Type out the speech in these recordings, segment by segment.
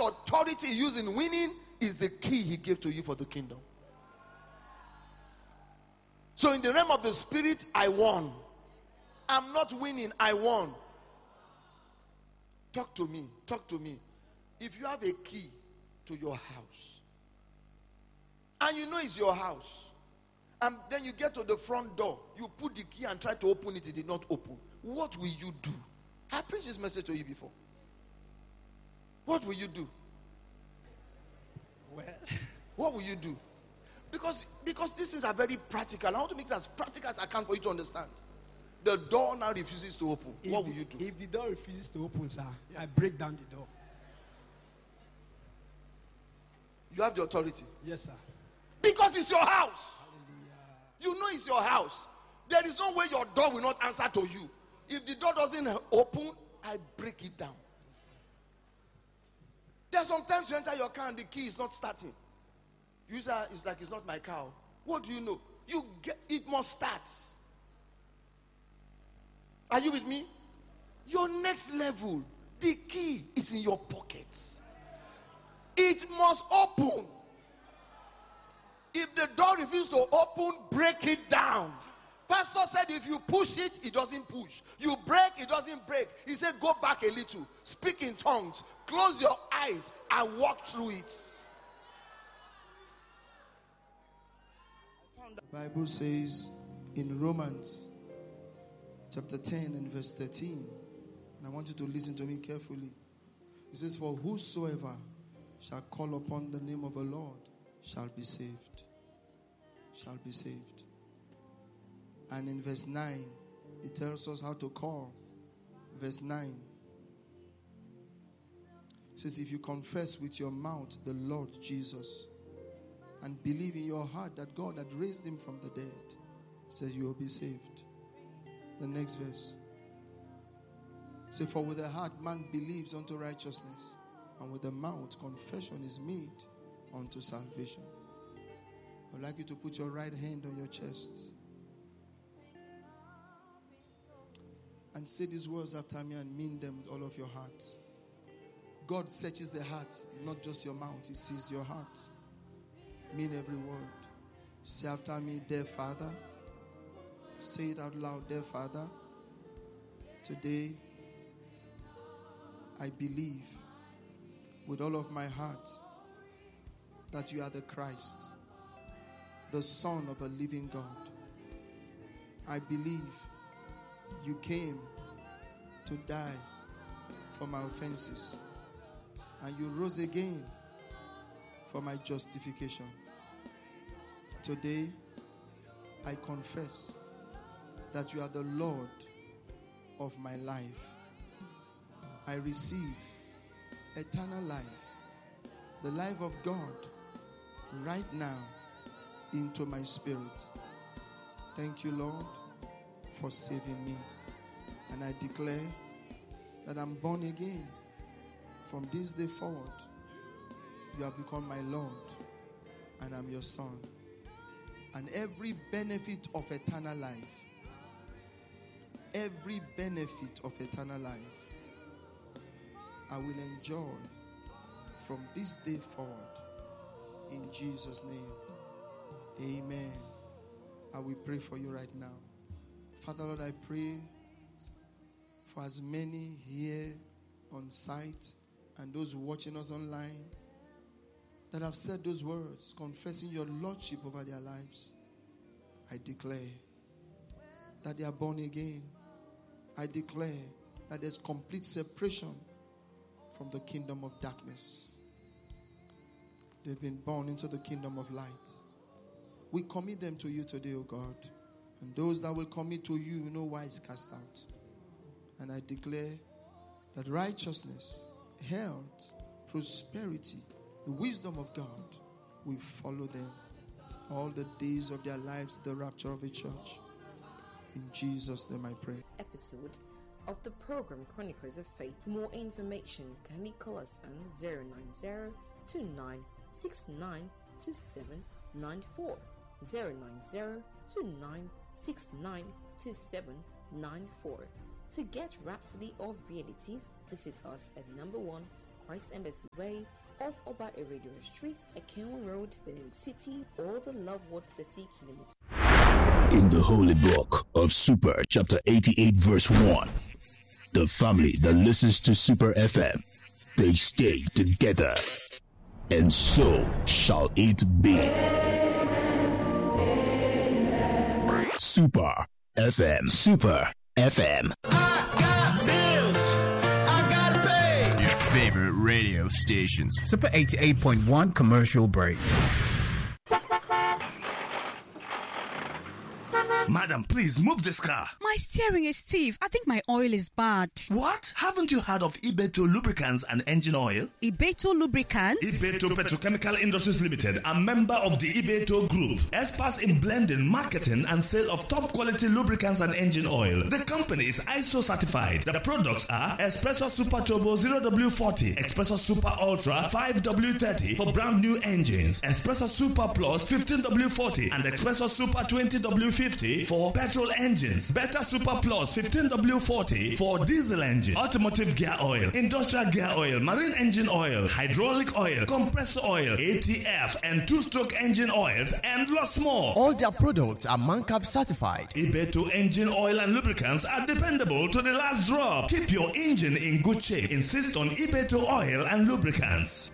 authority he used in winning is the key he gave to you for the kingdom. So in the realm of the spirit, I won. I'm not winning, I won. Talk to me. If you have a key to your house, and you know it's your house, and then you get to the front door, you put the key and try to open it, it did not open. What will you do? I preached this message to you before. What will you do? Well, what will you do? Because these things are very practical. I want to make it as practical as I can for you to understand. The door now refuses to open. What will you do? If the door refuses to open, sir, I break down the door. You have the authority. Yes, sir. Because it's your house. Hallelujah. You know it's your house. There is no way your door will not answer to you. If the door doesn't open, I break it down. There are sometimes you enter your car and the key is not starting. You say, it's like it's not my car. What do you know? It must start. Are you with me? Your next level, the key is in your pockets. It must open. If the door refuses to open, break it down. Pastor said if you push it, it doesn't push. You break, it doesn't break. He said go back a little. Speak in tongues. Close your eyes and walk through it. The Bible says in Romans chapter 10 and verse 13, and I want you to listen to me carefully. It says, for whosoever shall call upon the name of the Lord shall be saved. Shall be saved. And in verse 9, it tells us how to call. Verse 9. It says, if you confess with your mouth the Lord Jesus and believe in your heart that God had raised him from the dead, it says you will be saved. The next verse. Say, for with the heart man believes unto righteousness, and with the mouth confession is made unto salvation. I would like you to put your right hand on your chest and say these words after me and mean them with all of your heart. God searches the heart, not just your mouth. He sees your heart. Mean every word. Say after me, dear Father. Say it out loud, dear Father. Today, I believe with all of my heart that you are the Christ, the Son of a living God. I believe you came to die for my offenses, and you rose again for my justification. Today, I confess that you are the Lord of my life. I receive eternal life, the life of God, right now into my spirit. Thank you, Lord, for saving me. And I declare that I'm born again. From this day forward, you have become my Lord, and I'm your son. And every benefit of eternal life, every benefit of eternal life, I will enjoy from this day forward. In Jesus' name, amen. I will pray for you right now. Father, Lord, I pray for as many here on site and those watching us online that have said those words, confessing your lordship over their lives. I declare that they are born again. I declare that there's complete separation from the kingdom of darkness. They've been born into the kingdom of light. We commit them to you today, O God. And those that will commit to you, no wise cast out. And I declare that righteousness, health, prosperity, the wisdom of God will follow them all the days of their lives, the rapture of the church. In Jesus' name I pray. Episode of the program Chronicles of Faith. For more information, kindly call us on 090-2969-2794. 090-2969-2794. To get Rhapsody of Realities, visit us at number 1 Christ Embassy Way, off Oba Radio Street, Akenwo Road, Benin City, or the Lovewood City Kilometer. In the Holy Book of Super, chapter 88, verse 1, the family that listens to Super FM, they stay together, and so shall it be. Super FM. Super FM. I got bills. I gotta pay. Your favorite radio stations. Super 88.1 commercial break. Madam, please move this car. My steering is stiff. I think my oil is bad. What? Haven't you heard of Ibeto Lubricants and Engine Oil? Ibeto Lubricants? Ibeto Petrochemical Industries Limited, a member of the Ibeto Group, experts in blending, marketing, and sale of top quality lubricants and engine oil. The company is ISO certified. The products are Espresso Super Turbo 0W40, Espresso Super Ultra 5W30 for brand new engines, Espresso Super Plus 15W40, and Espresso Super 20W50 for petrol engines, Beta Super Plus 15W40 for diesel engine, automotive gear oil, industrial gear oil, marine engine oil, hydraulic oil, compressor oil, ATF, and two-stroke engine oils, and lots more. All their products are MANCAP certified. Ibeto engine oil and lubricants are dependable to the last drop. Keep your engine in good shape. Insist on Ibeto oil and lubricants.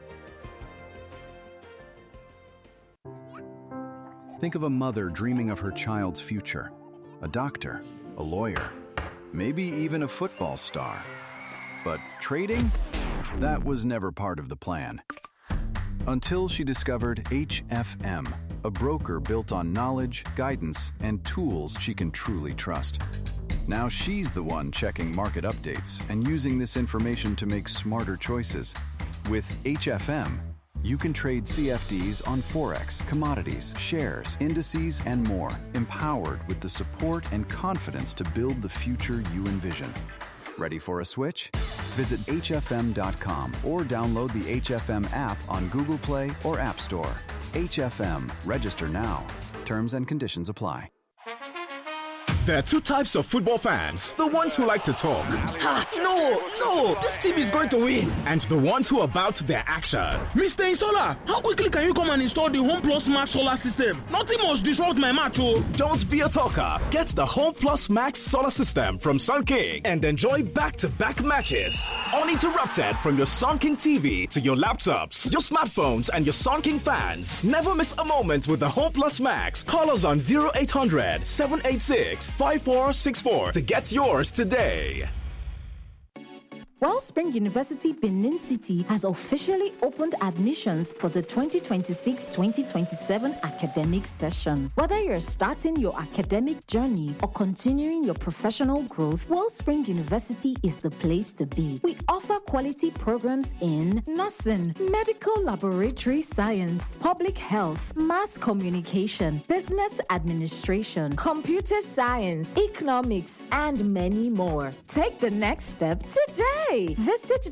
Think of a mother dreaming of her child's future, a doctor, a lawyer, maybe even a football star. But trading? That was never part of the plan. Until she discovered HFM, a broker built on knowledge, guidance, and tools she can truly trust. Now she's the one checking market updates and using this information to make smarter choices. With HFM, you can trade CFDs on Forex, commodities, shares, indices, and more, empowered with the support and confidence to build the future you envision. Ready for a switch? Visit hfm.com or download the HFM app on Google Play or App Store. HFM. Register now. Terms and conditions apply. There are two types of football fans. The ones who like to talk. No, this team is going to win. And the ones who are about their action. Mr. Installer, how quickly can you come and install the Home Plus Max solar system? Nothing must disrupt my match, oh. Don't be a talker. Get the Home Plus Max solar system from Sun King and enjoy back-to-back matches. Uninterrupted from your Sun King TV to your laptops, your smartphones, and your Sun King fans. Never miss a moment with the Home Plus Max. Call us on 0800 786 5464 to get yours today. Wellspring University Benin City has officially opened admissions for the 2026-2027 academic session. Whether you're starting your academic journey or continuing your professional growth, Wellspring University is the place to be. We offer quality programs in nursing, medical laboratory science, public health, mass communication, business administration, computer science, economics, and many more. Take the next step today. Visit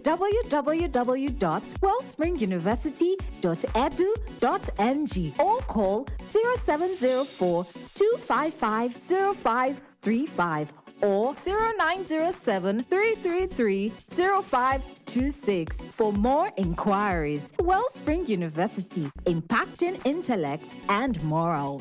www.wellspringuniversity.edu.ng or call 0704-255-0535 or 0907-333-0526 for more inquiries. Wellspring University, impacting intellect and morals.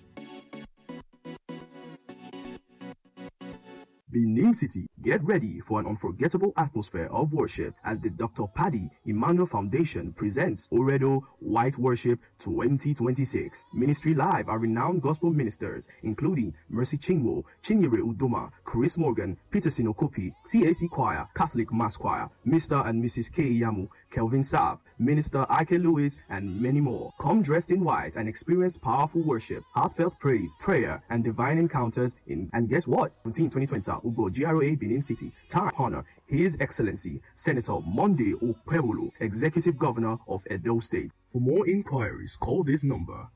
Benin City, get ready for an unforgettable atmosphere of worship as the Dr. Paddy Emmanuel Foundation presents Oredo White Worship 2026. Ministry live are renowned gospel ministers including Mercy Chinwo, Chinyere Udoma, Chris Morgan, Peterson Okopi, CAC Choir, Catholic Mass Choir, Mr. and Mrs. K. Yamu, Kelvin Saab, Minister Ike Lewis, and many more. Come dressed in white and experience powerful worship, heartfelt praise, prayer, and divine encounters and guess what? 2020 Ugo GRA Benin City. Time honor His Excellency Senator Monday Okpebolo, Executive Governor of Edo State. For more inquiries, call this number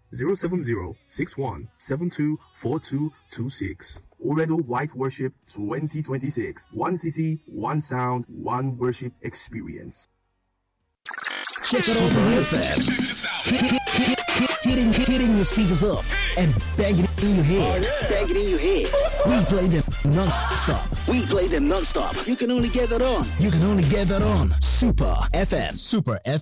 070-6172-4226. Oredo White Worship 2026. One city, one sound, one worship experience. Check it out on FM. Hitting the speakers up and bang it in your head. Bang it in your head. We play them non-stop. You can only get that on. Super FM.